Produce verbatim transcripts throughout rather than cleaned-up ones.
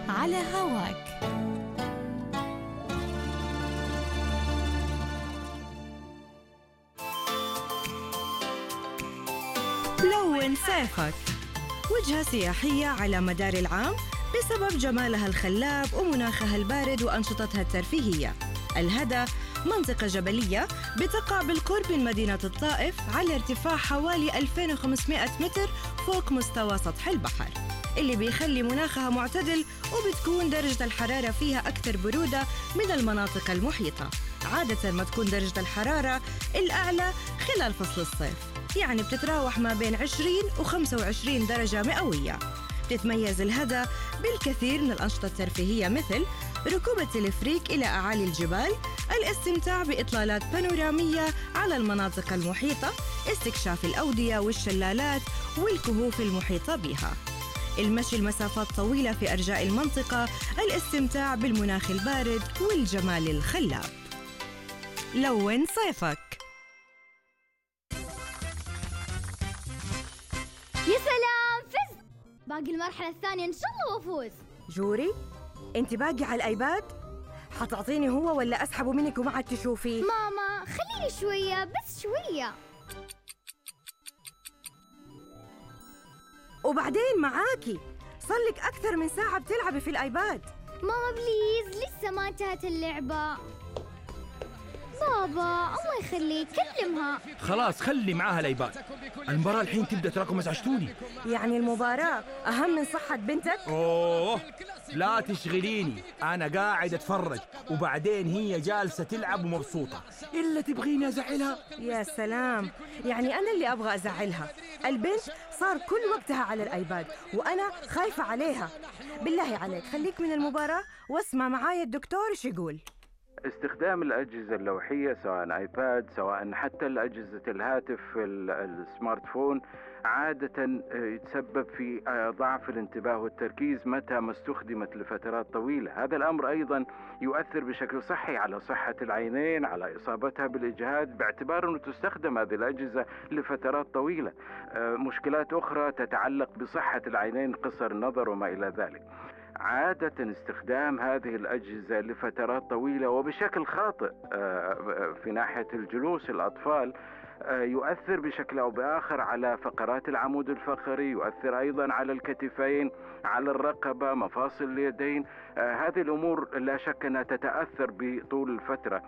على هواك. لون صيفك، وجهة سياحية على مدار العام بسبب جمالها الخلاب ومناخها البارد وأنشطتها الترفيهية. الهدى منطقة جبلية بتقع بالقرب من مدينة الطائف على ارتفاع حوالي ألفين وخمسمائة متر فوق مستوى سطح البحر، اللي بيخلي مناخها معتدل، وبتكون درجة الحرارة فيها أكثر برودة من المناطق المحيطة. عادة ما تكون درجة الحرارة الأعلى خلال فصل الصيف، يعني بتتراوح ما بين عشرين وخمسة وعشرين درجة مئوية. تتميز الهدى بالكثير من الأنشطة الترفيهية مثل ركوب التلفريك إلى أعالي الجبال، الاستمتاع بإطلالات بانورامية على المناطق المحيطة، استكشاف الأودية والشلالات والكهوف المحيطة بها، المشي المسافات طويلة في أرجاء المنطقة، الاستمتاع بالمناخ البارد والجمال الخلاب. لون صيفك. يا سلام، فزت! باقي المرحلة الثانية إن شاء الله وأفوز. جوري، أنت باقي على الآيباد؟ حتعطيني هو ولا أسحبه منك وما عاد تشوفي؟ ماما خليني شوية، بس شوية. وبعدين معاكي صلك أكثر من ساعة بتلعبي في الآيباد. ماما بليز، لسه ما انتهت اللعبة. بابا الله يخليك كلمها. خلاص خلي معاها الأيباد، المباراة الحين تبدأ، تراكم ازعجتوني. يعني المباراة أهم من صحة بنتك؟ أوه لا تشغليني، أنا قاعد أتفرج وبعدين هي جالسة تلعب ومبسوطة، إلا تبغيني أزعلها؟ يا سلام، يعني أنا اللي أبغى أزعلها. البنت صار كل وقتها على الآيباد وأنا خايفة عليها. بالله عليك خليك من المباراة واسمع معايا الدكتور إيش يقول. استخدام الأجهزة اللوحية سواء آيباد سواء حتى الأجهزة الهاتف السمارت فون عادة يتسبب في ضعف الانتباه والتركيز متى ما استخدمت لفترات طويلة. هذا الأمر أيضا يؤثر بشكل صحي على صحة العينين، على إصابتها بالإجهاد، باعتبار أنه تستخدم هذه الأجهزة لفترات طويلة. مشكلات أخرى تتعلق بصحة العينين، قصر النظر وما إلى ذلك. عادة استخدام هذه الأجهزة لفترات طويلة وبشكل خاطئ في ناحية الجلوس الأطفال يؤثر بشكل أو بآخر على فقرات العمود الفقري، يؤثر أيضا على الكتفين، على الرقبة، مفاصل اليدين. هذه الأمور لا شك أنها تتأثر بطول الفترة.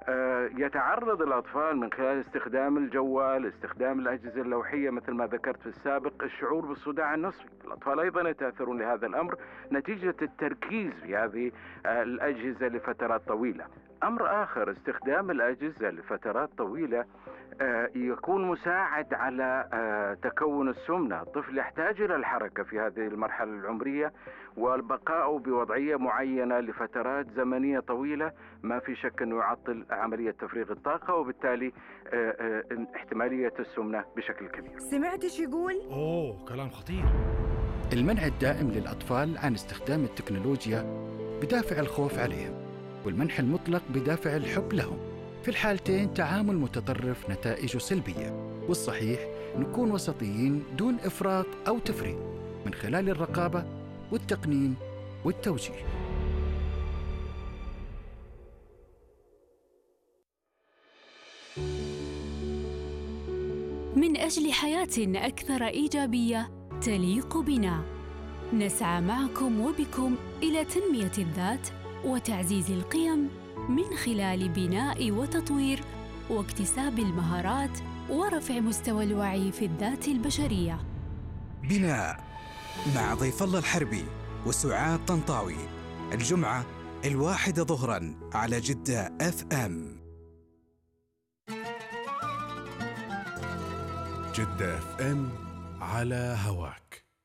يتعرض الأطفال من خلال استخدام الجوال، استخدام الأجهزة اللوحية مثل ما ذكرت في السابق، الشعور بالصداع النصفي. الأطفال أيضا يتأثرون لهذا الأمر نتيجة التركيز في هذه الأجهزة لفترات طويلة. أمر آخر، استخدام الأجهزة لفترات طويلة يكون مساعد على تكون السمنة. الطفل يحتاج إلى الحركة في هذه المرحلة العمرية، والبقاء بوضعية معينة لفترات زمنية طويلة ما في شك أنه يعطل عملية تفريغ الطاقة، وبالتالي احتمالية السمنة بشكل كبير. سمعت ايش يقول؟ أوه كلام خطير. المنع الدائم للأطفال عن استخدام التكنولوجيا بدافع الخوف عليهم، والمنح المطلق بدافع الحب لهم. في الحالتين تعامل متطرف نتائجه سلبية، والصحيح نكون وسطيين دون إفراط أو تفريط من خلال الرقابة والتقنين والتوجيه. من أجل حياة أكثر إيجابية تليق بنا، نسعى معكم وبكم إلى تنمية الذات وتعزيز القيم من خلال بناء وتطوير واكتساب المهارات ورفع مستوى الوعي في الذات البشرية. بناء مع ضيف الله الحربي وسعاد طنطاوي، الجمعة الواحدة ظهراً على جدة اف ام. جدة اف ام على هواك.